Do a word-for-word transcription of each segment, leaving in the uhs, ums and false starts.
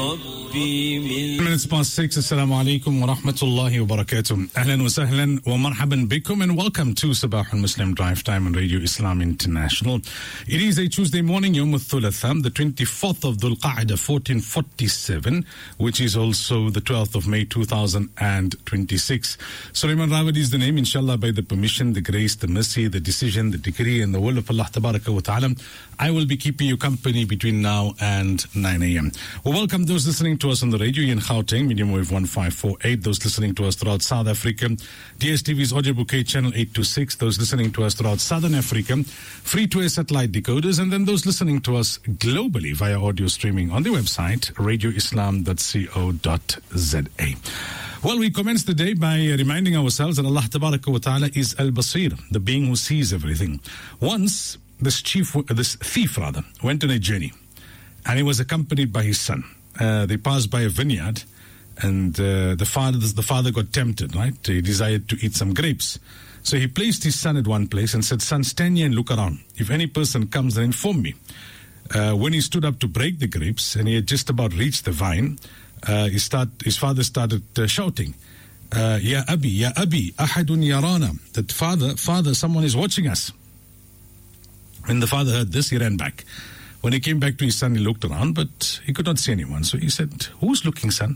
Minutes past six. Assalamu alaikum wa rahmatullahi wa barakatuh. Ahlan wa sahlan wa marhaban bikum, and welcome to Sabah al-Muslim Drive Time on Radio Islam International. It is a Tuesday morning, Yawm al-Thulatha, the twenty-fourth of Dhul Qa'dah, fourteen forty-seven, which is also the twelfth of May, two thousand twenty-six. Sulaiman Rawadi is the name, inshallah, by the permission, the grace, the mercy, the decision, the decree, and the will of Allah Tabaraka wa Ta'ala. I will be keeping you company between now and nine a.m. Well, welcome those listening to us on the radio in Gauteng, medium wave one five four eight. Those listening to us throughout South Africa, D S T V's audio bouquet channel eight two six. Those listening to us throughout Southern Africa, free to air satellite decoders, and then those listening to us globally via audio streaming on the website radio islam dot co dot za. Well, we commence the day by reminding ourselves that Allah Tabaraka wa Ta'ala is Al-Basir, the being who sees everything. Once, this chief, this thief rather, went on a journey, and he was accompanied by his son. Uh, they passed by a vineyard, and uh, the father the father got tempted, right? He desired to eat some grapes. So he placed his son at one place and said, "Son, stand here and look around. If any person comes, then inform me." Uh, when he stood up to break the grapes, and he had just about reached the vine, uh, he start, his father started uh, shouting, uh, "Ya Abi, Ya Abi, Ahadun Yarana," that father, father, someone is watching us. When the father heard this, he ran back. When he came back to his son, he looked around, but he could not see anyone. So he said, "Who's looking, son?"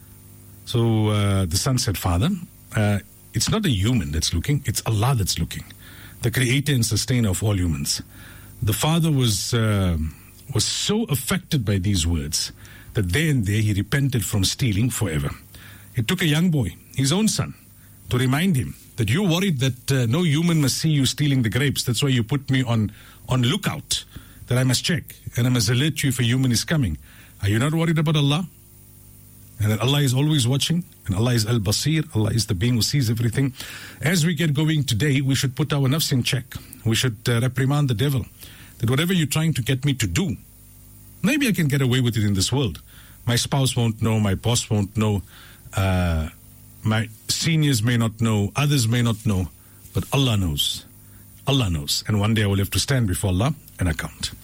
So uh, the son said, "Father, uh, it's not a human that's looking, it's Allah that's looking, the creator and sustainer of all humans." The father was uh, was so affected by these words that there and there he repented from stealing forever. It took a young boy, his own son, to remind him that you're worried that uh, no human must see you stealing the grapes. That's why you put me on, on lookout, that I must check, and I must alert you if a human is coming. Are you not worried about Allah? And that Allah is always watching, and Allah is Al-Basir, Allah is the being who sees everything. As we get going today, we should put our nafs in check. We should uh, reprimand the devil, that whatever you're trying to get me to do, maybe I can get away with it in this world. My spouse won't know, my boss won't know, uh, my seniors may not know, others may not know, but Allah knows. Allah knows. And one day I will have to stand before Allah and account.